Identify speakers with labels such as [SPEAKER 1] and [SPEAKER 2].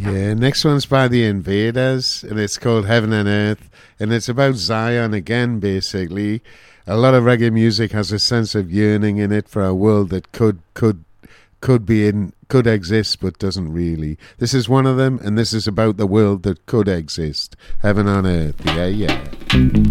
[SPEAKER 1] Yeah, next one's by the Invaders, and it's called Heaven and Earth, and it's about Zion again, basically. A lot of reggae music has a sense of yearning in it for a world that could exist but doesn't really. This is one of them, and this is about the world that could exist. Heaven on Earth, yeah.